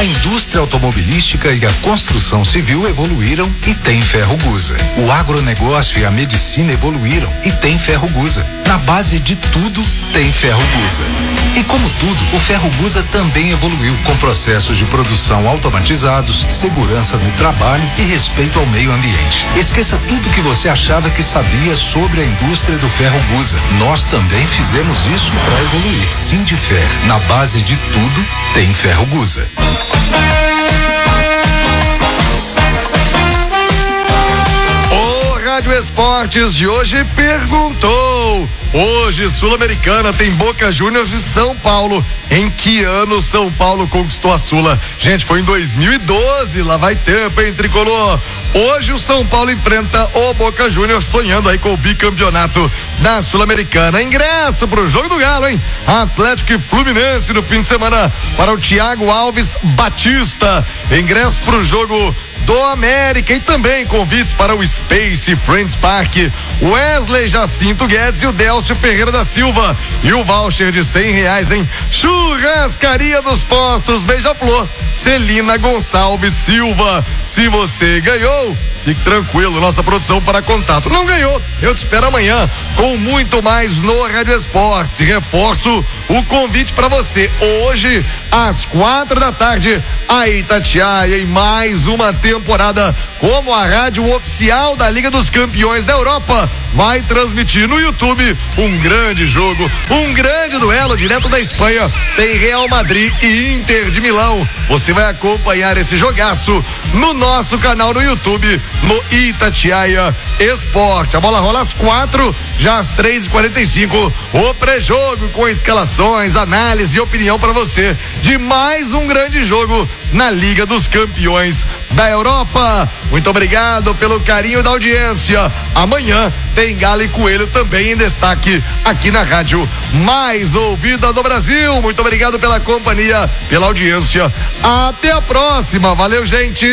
indústria automobilística e a construção civil evoluíram e tem Ferrogusa. O agronegócio e a medicina evoluíram e tem Ferrogusa. Na base de tudo tem Ferrogusa. E como tudo, o Ferrogusa também evoluiu com processos de produção automatizados, segurança no trabalho e respeito ao meio ambiente. Esqueça tudo que você achava que sabia sobre a indústria do Ferrogusa. Nós também fizemos isso para evoluir. Sindifer, na base de tudo tem Ferrogusa. Rádio Esportes de hoje perguntou: hoje Sul-Americana tem Boca Juniors e São Paulo. Em que ano São Paulo conquistou a Sula? Gente, foi em 2012, lá vai tempo, hein, tricolor? Hoje o São Paulo enfrenta o Boca Juniors, sonhando aí com o bicampeonato da Sul-Americana. Ingresso pro jogo do Galo, hein? Atlético e Fluminense no fim de semana para o Thiago Alves Batista. Ingresso pro jogo do América e também convites para o Space Friends Park. Wesley Jacinto Guedes e o Délcio Ferreira da Silva. E o voucher de R$100, hein? Churrascaria dos Postos Beija-Flor, Celina Gonçalves Silva. Se você ganhou, fique tranquilo, nossa produção para contato. Não ganhou, eu te espero amanhã com muito mais no Rádio Esportes. E reforço o convite para você. Hoje, às 4h, a Itatiaia em mais uma temporada como a rádio oficial da Liga dos Campeões da Europa vai transmitir no YouTube um grande jogo, um grande duelo direto da Espanha. Tem Real Madrid e Inter de Milão. Você vai acompanhar esse jogaço no nosso canal no YouTube, no Itatiaia Esporte. A bola rola às 4, já às 3h45. O pré-jogo com escalações, análise e opinião para você de mais um grande jogo na Liga dos Campeões da Europa. Muito obrigado pelo carinho da audiência. Amanhã tem Galo e Coelho também em destaque aqui na rádio mais ouvida do Brasil. Muito obrigado pela companhia, pela audiência. Até a próxima. Valeu, gente.